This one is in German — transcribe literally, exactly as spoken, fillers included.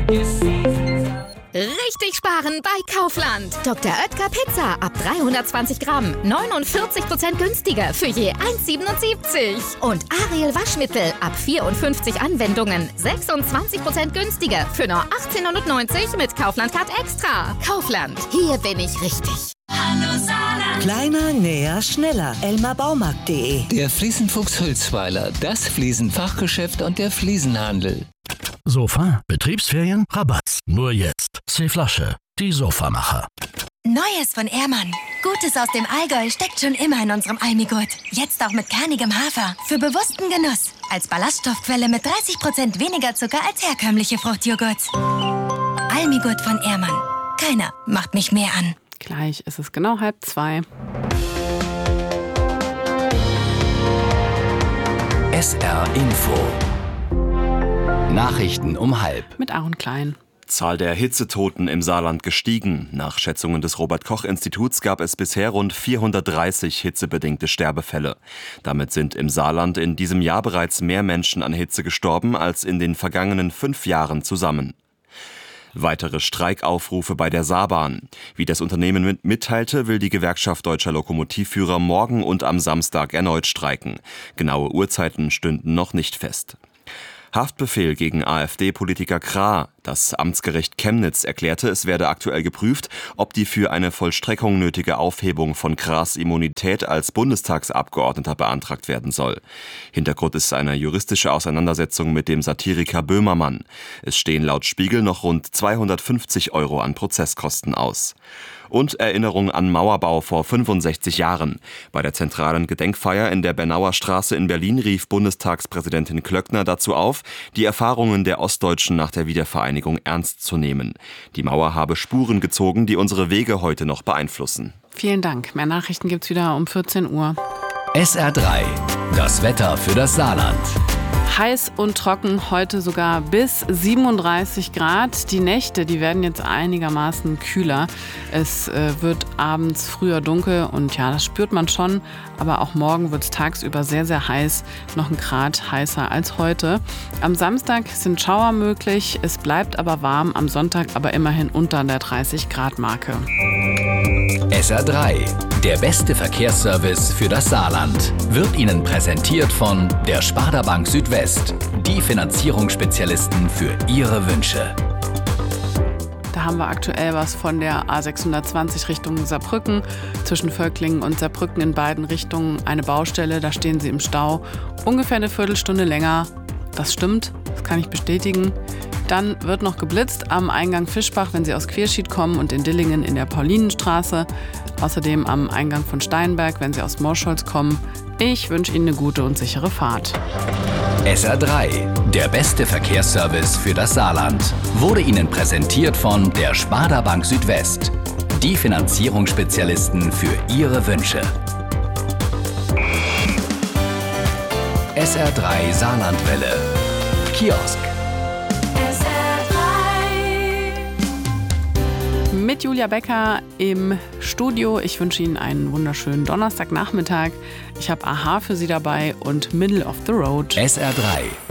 Richtig sparen bei Kaufland. Doktor Oetker Pizza ab dreihundertzwanzig Gramm. neunundvierzig Prozent günstiger für je eins siebenundsiebzig. Und Ariel Waschmittel ab vierundfünfzig Anwendungen. sechsundzwanzig Prozent günstiger für nur achtzehnhundertneunzig mit Kaufland Card Extra. Kaufland, hier bin ich richtig. Hallo Saarland. Kleiner, näher, schneller. elmar baumarkt punkt de. Der Fliesenfuchs Hülsweiler, das Fliesenfachgeschäft und der Fliesenhandel. Sofa, Betriebsferien, Rabatt. Nur jetzt. C-Flasche, die Sofamacher. Neues von Ehrmann. Gutes aus dem Allgäu steckt schon immer in unserem Almigurt. Jetzt auch mit kernigem Hafer. Für bewussten Genuss. Als Ballaststoffquelle mit dreißig Prozent weniger Zucker als herkömmliche Fruchtjoghurts. Almigurt von Ehrmann. Keiner macht mich mehr an. Gleich ist es genau halb zwei. S R Info. Nachrichten um halb. Mit Aaron Klein. Zahl der Hitzetoten im Saarland gestiegen. Nach Schätzungen des Robert-Koch-Instituts gab es bisher rund vierhundertdreißig hitzebedingte Sterbefälle. Damit sind im Saarland in diesem Jahr bereits mehr Menschen an Hitze gestorben als in den vergangenen fünf Jahren zusammen. Weitere Streikaufrufe bei der Saarbahn. Wie das Unternehmen mitteilte, will die Gewerkschaft Deutscher Lokomotivführer morgen und am Samstag erneut streiken. Genaue Uhrzeiten stünden noch nicht fest. Haftbefehl gegen AfD-Politiker Krah. Das Amtsgericht Chemnitz erklärte, es werde aktuell geprüft, ob die für eine Vollstreckung nötige Aufhebung von Krahs Immunität als Bundestagsabgeordneter beantragt werden soll. Hintergrund ist eine juristische Auseinandersetzung mit dem Satiriker Böhmermann. Es stehen laut Spiegel noch rund zweihundertfünfzig Euro an Prozesskosten aus. Und Erinnerung an Mauerbau vor fünfundsechzig Jahren. Bei der zentralen Gedenkfeier in der Bernauer Straße in Berlin rief Bundestagspräsidentin Klöckner dazu auf, die Erfahrungen der Ostdeutschen nach der Wiedervereinigung ernst zu nehmen. Die Mauer habe Spuren gezogen, die unsere Wege heute noch beeinflussen. Vielen Dank. Mehr Nachrichten gibt's wieder um vierzehn Uhr. S R drei. Das Wetter für das Saarland. Heiß und trocken, heute sogar bis siebenunddreißig Grad. Die Nächte, die werden jetzt einigermaßen kühler. Es äh, wird abends früher dunkel und ja, das spürt man schon. Aber auch morgen wird es tagsüber sehr, sehr heiß. Noch ein Grad heißer als heute. Am Samstag sind Schauer möglich. Es bleibt aber warm. Am Sonntag aber immerhin unter der dreißig Grad Marke. S R drei. Der beste Verkehrsservice für das Saarland wird Ihnen präsentiert von der Sparda Bank Südwest. Die Finanzierungsspezialisten für Ihre Wünsche. Da haben wir aktuell was von der A sechshundertzwanzig Richtung Saarbrücken. Zwischen Völklingen und Saarbrücken in beiden Richtungen eine Baustelle. Da stehen Sie im Stau. Ungefähr eine Viertelstunde länger. Das stimmt, das kann ich bestätigen. Dann wird noch geblitzt am Eingang Fischbach, wenn Sie aus Querschied kommen, und in Dillingen in der Paulinenstraße. Außerdem am Eingang von Steinberg, wenn Sie aus Morscholz kommen. Ich wünsche Ihnen eine gute und sichere Fahrt. S R drei, der beste Verkehrsservice für das Saarland, wurde Ihnen präsentiert von der Sparda Bank Südwest. Die Finanzierungsspezialisten für Ihre Wünsche. S R drei Saarlandwelle. Kiosk. Mit Julia Becker im Studio. Ich wünsche Ihnen einen wunderschönen Donnerstagnachmittag. Ich habe Aha für Sie dabei und Middle of the Road. S R drei.